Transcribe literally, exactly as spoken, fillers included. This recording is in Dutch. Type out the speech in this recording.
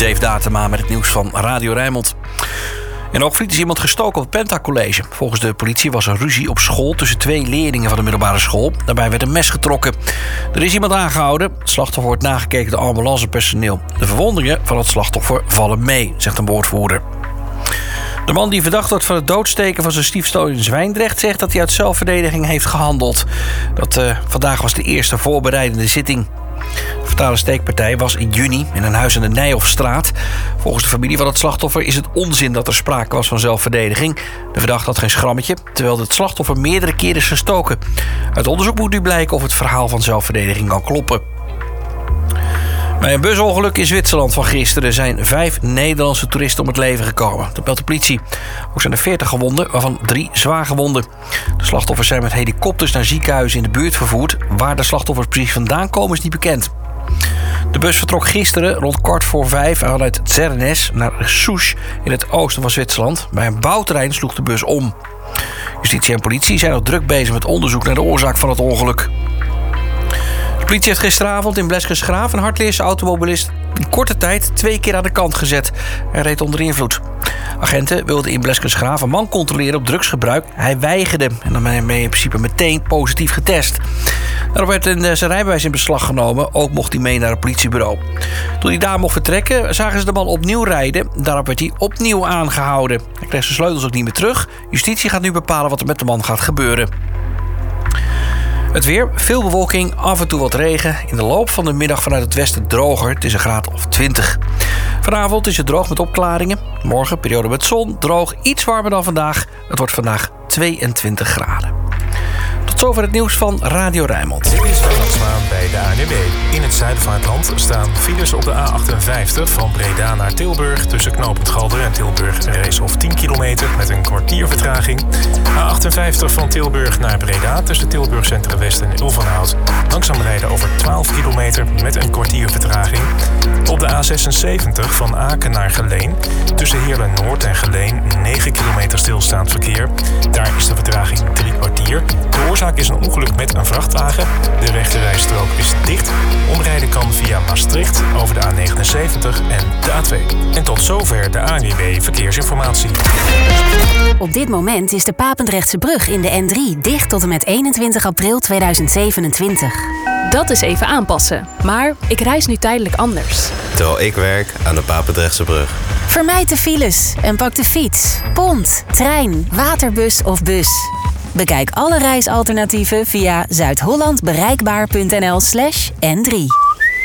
Dave Datema met het nieuws van Radio Rijnmond. In Hoogvliet is iemand gestoken op het Penta College. Volgens de politie was er ruzie op school tussen twee leerlingen van de middelbare school. Daarbij werd een mes getrokken. Er is iemand aangehouden. Het slachtoffer wordt nagekeken door ambulancepersoneel. De verwondingen van het slachtoffer vallen mee, zegt een woordvoerder. De man die verdacht wordt van het doodsteken van zijn stiefzoon in Zwijndrecht zegt dat hij uit zelfverdediging heeft gehandeld. Dat, uh, vandaag was de eerste voorbereidende zitting. De fatale steekpartij was in juni in een huis aan de Nijhoffstraat. Volgens de familie van het slachtoffer is het onzin dat er sprake was van zelfverdediging. De verdachte had geen schrammetje, terwijl het slachtoffer meerdere keren is gestoken. Uit onderzoek moet nu blijken of het verhaal van zelfverdediging kan kloppen. Bij een busongeluk in Zwitserland van gisteren zijn vijf Nederlandse toeristen om het leven gekomen. Dat meldt de politie. Ook zijn er veertig gewonden, waarvan drie zwaar gewonden. De slachtoffers zijn met helikopters naar ziekenhuizen in de buurt vervoerd. Waar de slachtoffers precies vandaan komen is niet bekend. De bus vertrok gisteren rond kwart voor vijf vanuit Zernes naar Soes in het oosten van Zwitserland. Bij een bouwterrein sloeg de bus om. Justitie en politie zijn nog druk bezig met onderzoek naar de oorzaak van het ongeluk. De politie heeft gisteravond in Bleskensgraaf een Hardleerse automobilist in korte tijd twee keer aan de kant gezet. Hij reed onder invloed. Agenten wilden in Bleskensgraaf een man controleren op drugsgebruik. Hij weigerde en dan ben hij in principe meteen positief getest. Daarop werd zijn rijbewijs in beslag genomen. Ook mocht hij mee naar het politiebureau. Toen hij daar mocht vertrekken, zagen ze de man opnieuw rijden. Daarop werd hij opnieuw aangehouden. Hij kreeg zijn sleutels ook niet meer terug. Justitie gaat nu bepalen wat er met de man gaat gebeuren. Het weer, veel bewolking, af en toe wat regen. In de loop van de middag vanuit het westen droger. Het is een graad of twintig. Vanavond is het droog met opklaringen. Morgen periode met zon, droog, iets warmer dan vandaag. Het wordt vandaag tweeëntwintig graden. Tot zover het nieuws van Radio Rijnmond. Dit is Ronald Zwaan bij de A N W B. In het zuiden van het land staan files op de A achtenvijftig van Breda naar Tilburg. Tussen knooppunt Galder en Tilburg een race of tien kilometer met een kwartier vertraging. A achtenvijftig van Tilburg naar Breda tussen Tilburg Centrum West en Ulvenhout. Langzaam rijden over twaalf kilometer met een kwartier vertraging. Op de A zesenzeventig van Aken naar Geleen. Tussen Heerlen Noord en Geleen negen kilometer stilstaand verkeer. Daar is de vertraging drie kwartier. De oorzaak is een ongeluk met een vrachtwagen. De rechterrijstrook is dicht. Omrijden kan via Maastricht over de A negenenzeventig en de A twee. En tot zover de A N W B Verkeersinformatie. Op dit moment is de Papendrechtse brug in de N drie dicht tot en met eenentwintig april tweeduizend zevenentwintig. Dat is even aanpassen. Maar ik reis nu tijdelijk anders. Terwijl ik werk aan de Papendrechtse brug. Vermijd de files en pak de fiets, pont, trein, waterbus of bus. Bekijk alle reisalternatieven via zuidhollandbereikbaar punt n l slash N drie.